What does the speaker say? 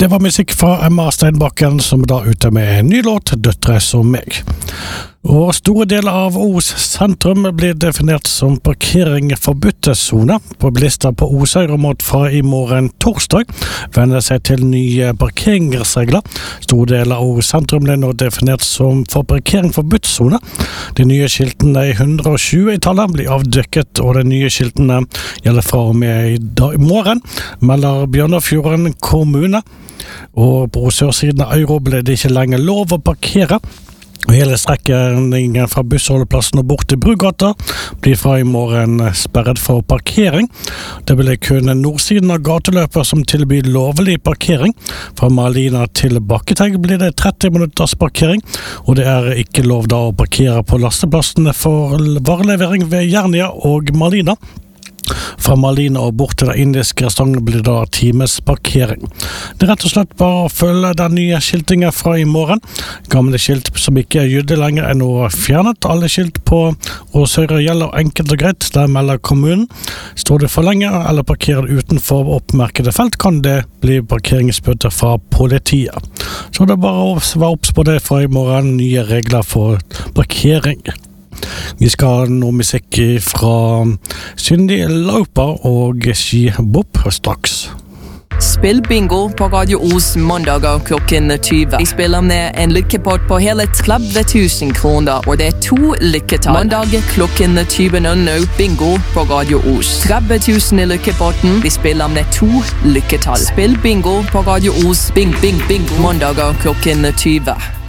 Det var musikk fra Emma Steinbakken som da ute med en ny låt, Døtre som meg. Og store deler av Os sentrum blir definert som parkering-forbudte-zone. Bilister på Osøyre må fra i morgen torsdag vende seg til nye parkeringsregler. Store deler av Os sentrum blir nå definert som for parkering-forbudte-zone. De nye skiltene i 120-tallet blir avdekket, og de nye skiltene gjelder fra og med i morgen, melder Bjørnafjorden kommune. Og på sørsiden av Euro ble det ikke lenger lov å parkere. Og hele strekningen fra bussholdeplassen og bort til Brugata blir fra i morgen sperret for parkering. Det blir kun nordsiden av gateløpet som tilbyr lovlig parkering. Fra Malina til Bakketeg blir det 30 minutters parkering, og det er ikke lov da å parkere på lasteplassene for varelevering ved Jernia og Malina. Fra Malina og bort til den indiske restauranten blir da times parkering. Det er rett og slett bare å følge den nye skiltingen fra i morgen. Gamle skilt som ikke er gyldige lenger er nå fjernet. Alle skilt på Åsøyre gjelder enkelt og greit. Der melder kommunen. Står det for lenge eller parkerer utenfor oppmerkede felt, kan det bli parkeringsbøter fra politiet. Så det er bare å være obs på det fra i morgen. Nye regler for parkering. Vi skal ha noe musikk fra Cindy Lauper og Ski Bob straks. Spill bingo på Radio Os mandager klokken 20. Vi spiller med en lykkepott på hele 30 000 kroner, og det er 2 lykketall. Mandag klokken 20.00 bingo på Radio Os. 30 000 i lykkepotten. Vi spiller med 2 lykketall. Spill bingo på Radio Os. Bing, bing, bingo. Mandager klokken 20.